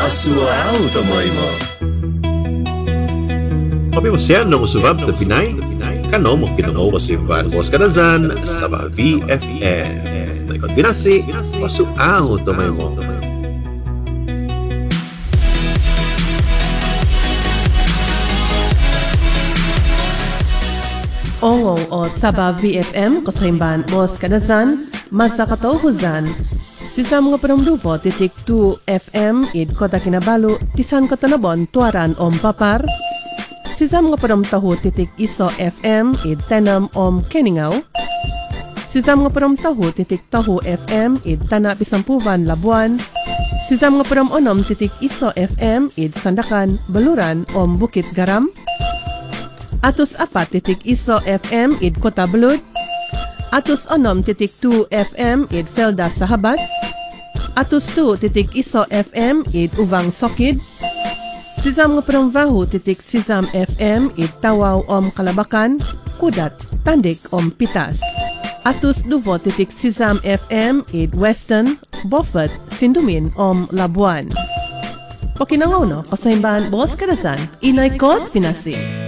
Asual tamay mo. Pabimasyan ng usubab na Pinay, kano mo kinungo ko si Van Bos Kadazan sa VFM. May kombinasi, asual tamay mo. Ongong o Saba VFM kasaimban Bos Kadazan, masa katauhuzan. Sisam nga perumdupo titik 2 FM id Kota Kinabalu, tisan Katanabon, Tuaran om Papar. Sisam nga perumtahu titik ISO FM id Tenam om Keningaw. Sisam nga perumtahu titik Tahu FM id Tana Pisampuvan, Labuan. Sisam nga perumonom titik ISO FM id Sandakan, Baluran om Bukit Garam. Atus 4 titik ISO FM id Kota Belud. Atus 6 titik 2 FM id Felda, Sahabat. Atus 2 titik ISO FM id Uvang, Sokid. Sisam nga perumvahu titik Sisam FM id Tawaw om Kalabakan, Kudat, Tandik om Pitas. Atus 2 titik Sisam FM id Western, Beaufort, Sindumin om Labuan. Pakinangaw no, kasaimban Bos Kadazan, Inay Kot Pinasi.